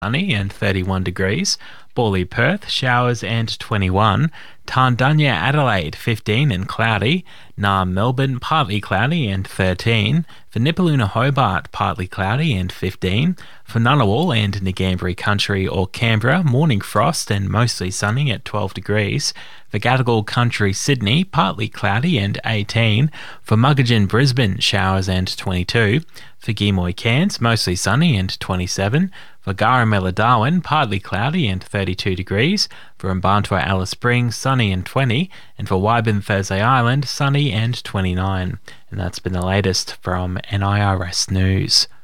sunny and 31 degrees. Borley, Perth, showers and 21. Tarndunya, Adelaide, 15 and cloudy. Naarm, Melbourne, partly cloudy and 13. For Nipaluna, Hobart, partly cloudy and 15. For Ngunnawal and Ngambri Country or Canberra, morning frost and mostly sunny at 12 degrees. For Gadigal Country, Sydney, partly cloudy and 18. For Muggagin, Brisbane, showers and 22. For Gimoy, Cairns, mostly sunny and 27. For Garamela, Darwin, partly cloudy and 32 degrees. For Mbantua, Alice Springs, sunny and 20. And for Wyburn, Thursday Island, sunny and 29. And that's been the latest from NIRS News.